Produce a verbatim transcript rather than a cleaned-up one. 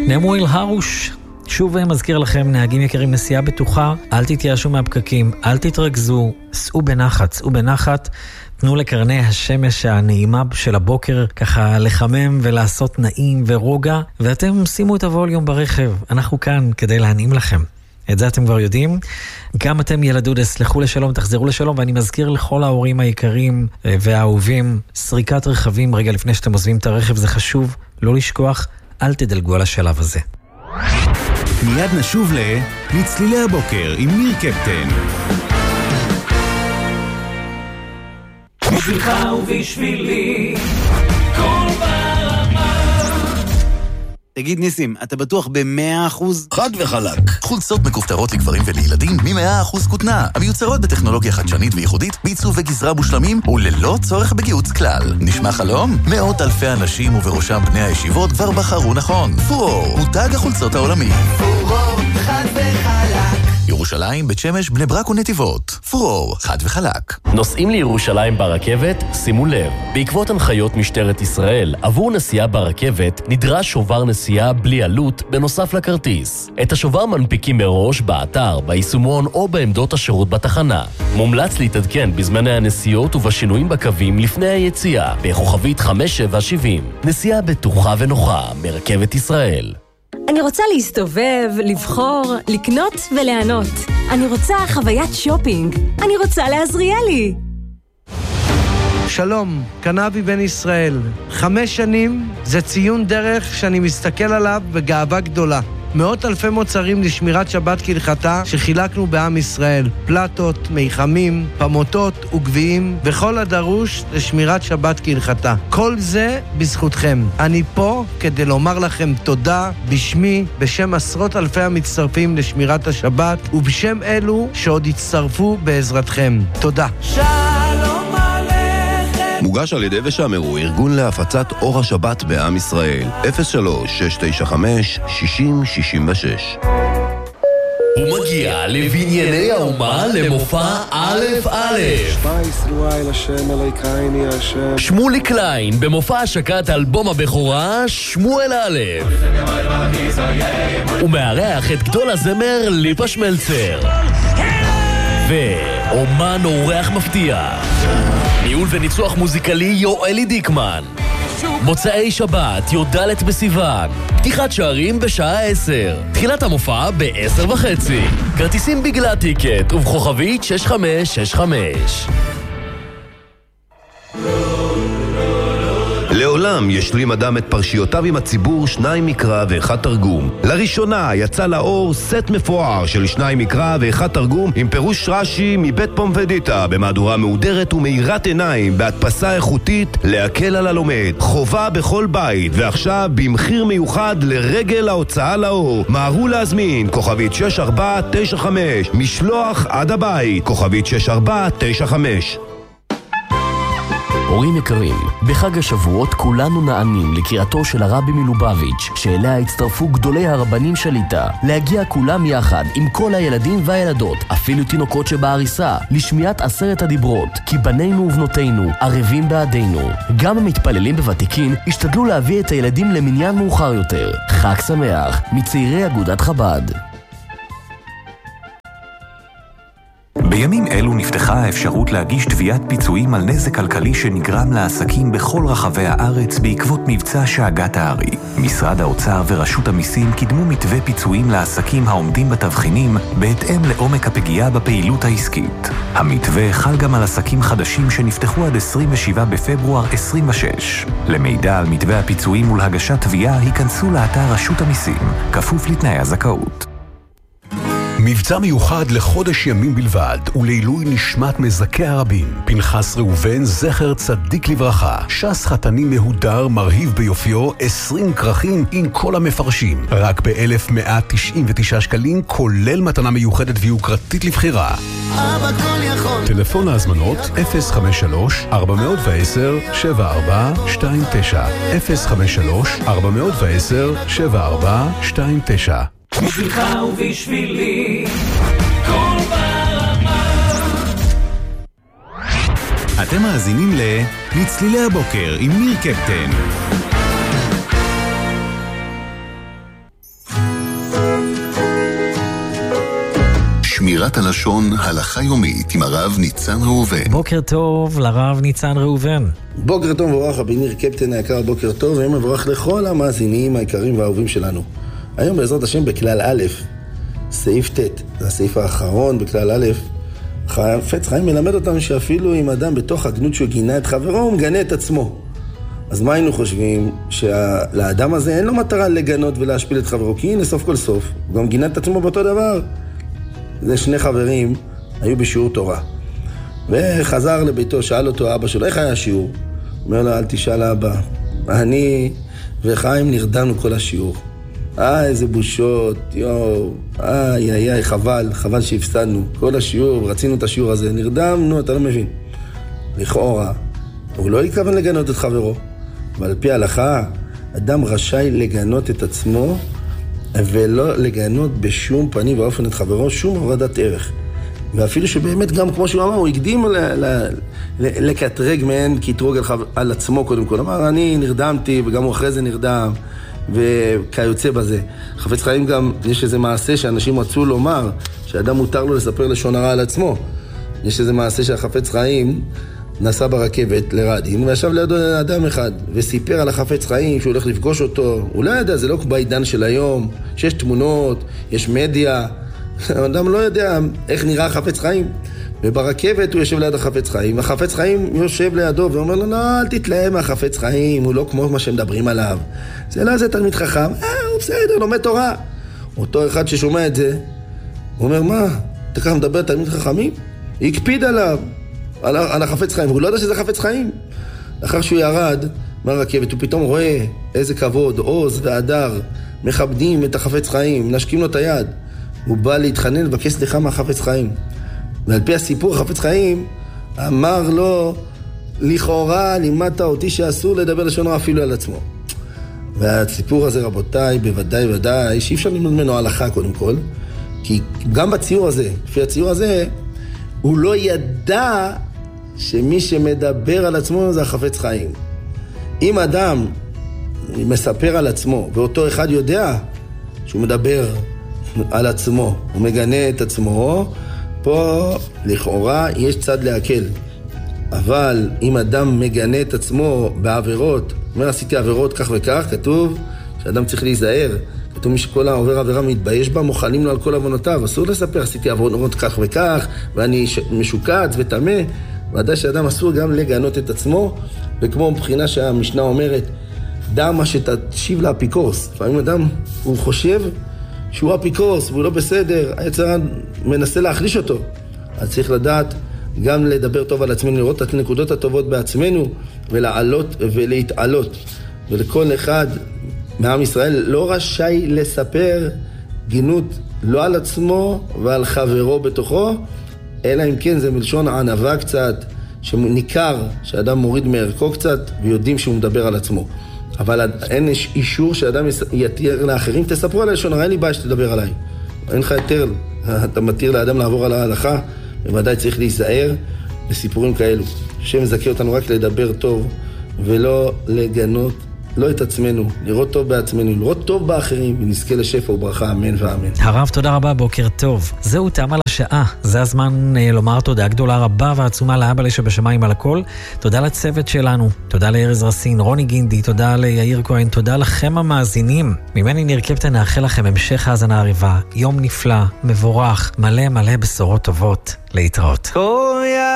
נמואל הרוש. שוב מזכיר לכם, נהגים יקרים, נסיעה בטוחה, אל תתייאשו מהפקקים, אל תתרכזו, סעו בנחת, סעו בנחת, תנו לקרני השמש הנעימה של הבוקר ככה לחמם ולעשות נעים ורוגע, ואתם שימו את הווליום ברכב, אנחנו כאן כדי להנעים לכם. את זה אתם כבר יודעים. גם אתם ילדודס, סלחו לשלום, תחזרו לשלום, ואני מזכיר לכל ההורים היקרים והאהובים, סריקת רכבים רגע לפני שאתם עוזבים את הרכב, זה חשוב, לא לשכוח, אל תדלגו על השלב הזה. מיד נשוב לצלילי הבוקר עם ניר קפטן. בשבילך ובשבילי כל ברמה. תגיד ניסים, אתה בטוח ב-מאה אחוז? חד וחלק. חולצות מכופתרות לגברים ולילדים מ-מאה אחוז כותנה, המיוצרות בטכנולוגיה חדשנית וייחודית, בעיצוב וגזרה מושלמים וללא צורך בגיוץ כלל. נשמע חלום? מאות אלפי אנשים ובראשם בני הישיבות כבר בחרו נכון. פורור, מותג החולצות העולמי. פורור, חד וחלק. ירושלים, בית שמש, בני ברק ונתיבות. פורור, חד וחלק. נוסעים לירושלים ברכבת? שימו לב, בעקבות הנחיות משטרת ישראל, עבור נסיעה ברכבת נדרש שובר נסיעה בלי עלות בנוסף לכרטיס. את השובר מנפיקים מראש באתר, ביישומון או בעמדות השירות בתחנה. מומלץ להתעדכן בזמני הנסיעות ובשינויים בקווים לפני היציאה, בכוכבית חמש שבע שבעים. נסיעה בטוחה ונוחה מרכבת ישראל. אני רוצה להסתובב, לבחור, לקנות וליהנות. אני רוצה חוויית שופינג. אני רוצה לעזריאלי. שלום, קנאבי בן ישראל. חמש שנים זה ציון דרך שאני מסתכל עליו בגאווה גדולה. מאות אלפי מוצרים לשמירת שבת כהלכתה שחילקנו בעם ישראל. פלטות, מיחמים, פמוטות וגביעים וכל הדרוש לשמירת שבת כהלכתה. כל זה בזכותכם. אני פה כדי לומר לכם תודה בשמי, בשם עשרות אלפי המצטרפים לשמירת השבת ובשם אלו שעוד יצטרפו בעזרתכם. תודה. שלום עליכם. מוגש על ידי ושמרו, ארגון להפצת אור השבת בעם ישראל. אפס שלוש שש תשע חמש שישים שישים ושש. הוא מגיע לבנייני האומה למופע א' א'. שמע ישראל השם אלי קייני השם. שמולי קליין במופע השקת אלבום הבכורה שמואל א'. הוא מארח את גדול הזמר ליפה שמלצר. ואומן אורח מפתיע. ניהול וניצוח מוזיקלי יואלי דיקמן. מוצאי שבת, י"ד בסיוון. פתיחת שערים בשעה עשר. תחילת המופע ב-עשר וחצי. כרטיסים בגלל טיקט ובכוכבית שש חמש שש חמש. לעולם ישלים אדם את פרשיותיו עם הציבור, שניים מקרא ואחד תרגום. לראשונה יצא לאור סט מפואר של שניים מקרא ואחד תרגום עם פירוש רש"י מבית פומפדיטה במהדורה מהודרת ומאירת עיניים בהדפסה איכותית להקל על הלומד. חובה בכל בית, ועכשיו במחיר מיוחד לרגל ההוצאה לאור. מהרו להזמין כוכבית שש ארבע תשע חמש, משלוח עד הבית כוכבית שש ארבע תשע חמש. הורים יקרים, בחג השבועות כולנו נענים לקריאתו של הרבי מלובביץ' שאליה הצטרפו גדולי הרבנים שליטה, להגיע כולם יחד עם כל הילדים והילדות, אפילו תינוקות שבעריסה, לשמיעת עשרת הדיברות, כי בנינו ובנותינו ערבים בעדינו. גם המתפללים בוותיקין השתדלו להביא את הילדים למניין מאוחר יותר. חג שמח מצעירי אגודת חב"ד. בימים אלו נפתחה האפשרות להגיש תביעת פיצויים על נזק כלכלי שנגרם לעסקים בכל רחבי הארץ בעקבות מבצע שאגת הארי. משרד האוצר ורשות המיסים קידמו מתווה פיצויים לעסקים העומדים בתבחינים בהתאם לעומק הפגיעה בפעילות העסקית. המתווה חל גם על עסקים חדשים שנפתחו עד עשרים ושבעה בפברואר עשרים ושש. למידע על מתווה הפיצויים ולהגשת תביעה היכנסו לאתר רשות המיסים, כפוף לתנאי הזכאות. מבצע מיוחד לחודש ימים בלבד ולעילוי נשמת מזכי הרבים. פנחס ראובן זכר צדיק לברכה, שס חתני מהודר מרהיב ביופיו, עשרים כרכים עם כל המפרשים, רק ב-אלף מאה תשעים ותשעה שקלים, כולל מתנה מיוחדת ויוקרתית לבחירה. טלפון ההזמנות אפס חמש שלוש ארבע עשר שבע ארבע שתיים תשע אפס חמש שלוש ארבע עשר שבע ארבע שתיים תשע. בשבילך ובשבילי כל ברמה. אתם מאזינים לצלילי הבוקר עם ניר קפטן. שמירת הלשון, הלכה יומית עם הרב ניצן ראובן. בוקר טוב לרב ניצן ראובן. בוקר טוב מבורך, רבי ניר קפטן היקר, בוקר טוב, ויום מבורך לכל המאזינים היקרים והאהובים שלנו. היום בעזרת השם בכלל א', סעיף ט', זה הסעיף האחרון בכלל א', חפץ חיים מלמד אותנו שאפילו אם אדם בתוך הגנות שהוא גינה את חברו, הוא מגנה את עצמו. אז מה היינו חושבים? שלאדם הזה אין לו מטרה לגנות ולהשפיל את חברו, כי הנה סוף כל סוף, הוא גם גינה את עצמו באותו דבר. זה שני חברים, היו בשיעור תורה. וחזר לביתו, שאל אותו אבא שלו, איך היה השיעור? אומר לו, אל תשאל אבא, אני וחיים נרדמנו כל השיעור. אה, איזה בושות, יואו, איי, איי, איי, חבל, חבל שהפסדנו. כל השיעור, רצינו את השיעור הזה, נרדמנו, אתה לא מבין. לכאורה, הוא לא התכוון לגנות את חברו, אבל על פי ההלכה, אדם רשאי לגנות את עצמו, ולא לגנות בשום פנים ואופן את חברו, שום הורדת ערך. ואפילו שבאמת גם כמו שהוא אמר, הוא הקדים ל- ל- ל- לקטרג מהן קטרוג על, חבר, על עצמו קודם כל. אמר, אני נרדמתי וגם הוא אחרי זה נרדם, וכיוצא בזה. חפץ חיים גם, יש איזה מעשה שאנשים רצו לומר, שאדם מותר לו לספר לשון הרע על עצמו. יש איזה מעשה שהחפץ חיים נסע ברכבת לרדין, וישב לידו אדם אחד, וסיפר על החפץ חיים שהוא הולך לפגוש אותו. הוא לא ידע, זה לא בעידן של היום, שיש תמונות, יש מדיה, האדם לא יודע איך נראה החפץ חיים. וברכבת הוא יושב ליד החפץ חיים, והחפץ חיים יושב לידו ואומר לו, לא, אל תתלהם מהחפץ חיים, הוא לא כמו מה שמדברים עליו. זה לא, זה תלמיד חכם, אה, הוא בסדר, לומד תורה. אותו אחד ששומע את זה, הוא אומר, מה, אתה ככה מדבר תלמיד חכמים? הקפיד עליו, על, על החפץ חיים, הוא לא יודע שזה חפץ חיים. לאחר שהוא ירד מהרכבת, הוא פתאום רואה איזה כבוד, עוז והדר, מכבדים את החפץ חיים, נשקים לו את היד. הוא בא להתחנן לבקש סליחה מהחפץ חיים. ועל פי הסיפור, החפץ חיים אמר לו, לכאורה לימדת אותי שאסור לדבר לשון הרע אפילו על עצמו. והסיפור הזה, רבותיי, בוודאי ודאי, שאי אפשר ללמוד ממנו הלכה קודם כל, כי גם בציור הזה, לפי הציור הזה, הוא לא ידע שמי שמדבר על עצמו זה החפץ חיים. אם אדם מספר על עצמו, ואותו אחד יודע שהוא מדבר על עצמו, הוא מגנה את עצמו, פה לכאורה יש צד להקל. אבל אם אדם מגנה את עצמו בעבירות, אומר עשיתי עבירות כך וכך, כתוב שאדם צריך להיזהר. כתוב מי שכל העובר עבירה מתבייש בה, מוכנים לו על כל עוונותיו. אסור לספר עשיתי עבירות כך וכך, ואני משוקץ וטמא. ודאי שאדם אסור גם לגנות את עצמו, וכמו מבחינה שהמשנה אומרת, דע מה שתשיב לאפיקורס. לפעמים אדם הוא חושב שהוא אפיקורס והוא לא בסדר, היצר מנסה להחליש אותו. אז צריך לדעת גם לדבר טוב על עצמנו, לראות את הנקודות הטובות בעצמנו, ולעלות ולהתעלות. ולכל אחד מעם ישראל לא רשאי לספר גינות לא על עצמו ועל חברו בתוכו, אלא אם כן זה מלשון ענווה קצת, שניכר שאדם מוריד מערכו קצת, ויודעים שהוא מדבר על עצמו. אבל אין אישור שאדם יתיר לאחרים, תספרו עליי לשון הרע, אין לי בעיה שתדבר עליי. אין לך יותר, אתה מתיר לאדם לעבור על ההלכה, ובוודאי צריך להיזהר בסיפורים כאלו. השם מזכה אותנו רק לדבר טוב, ולא לגנות, לא את עצמנו, לראות טוב בעצמנו, לראות טוב באחרים, ונזכה לשפע וברכה, אמן ואמן. הרב, תודה רבה, בוקר טוב. זהו תם על השעה. זה הזמן אה, לומר תודה גדולה רבה ועצומה לאבא שבשמיים על הכל. תודה לצוות שלנו, תודה לארז רסין, רוני גינדי, תודה ליאיר כהן, תודה לכם המאזינים. ממני ניר קפטן, נאחל לכם המשך האזנה עריבה, יום נפלא, מבורך, מלא מלא בשורות טובות. להתראות.